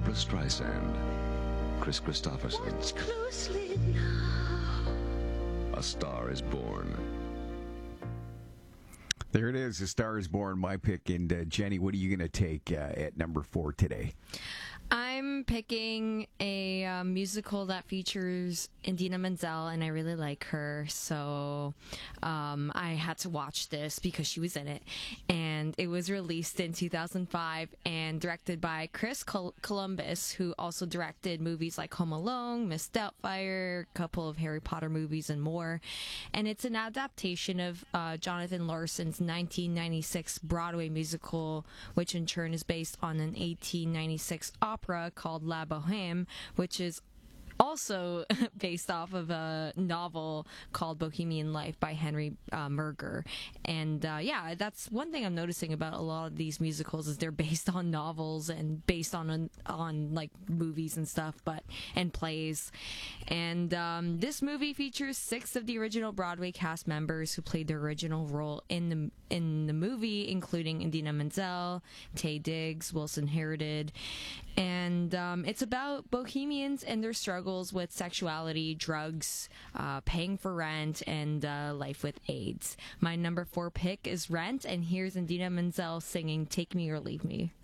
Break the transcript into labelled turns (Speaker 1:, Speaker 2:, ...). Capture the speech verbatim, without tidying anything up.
Speaker 1: Barbra Streisand, Chris Christopherson.
Speaker 2: Watch closely now.
Speaker 1: A Star is Born.
Speaker 3: There it is, A Star is Born, my pick. And uh, Jenny, what are you going to take uh, at number four today?
Speaker 4: I'm picking a uh, musical that features Idina Menzel, and I really like her, so um, I had to watch this because she was in it. And it was released in two thousand five and directed by Chris Col- Columbus, who also directed movies like Home Alone, Miss Doubtfire, a couple of Harry Potter movies, and more. And it's an adaptation of uh, Jonathan Larson's nineteen ninety-six Broadway musical, which in turn is based on an eighteen ninety-six opera called La Boheme, which is also based off of a novel called Bohemian Life by Henry uh, Murger. And uh, yeah, that's one thing I'm noticing about a lot of these musicals is they're based on novels and based on on, on like movies and stuff, but and plays. And um, this movie features six of the original Broadway cast members who played their original role in the in the movie, including Idina Menzel, Taye Diggs, Wilson Heritage. And um, it's about bohemians and their struggles with sexuality, drugs, uh, paying for rent, and uh, life with AIDS. My number four pick is Rent, and here's Idina Menzel singing Take Me or Leave Me.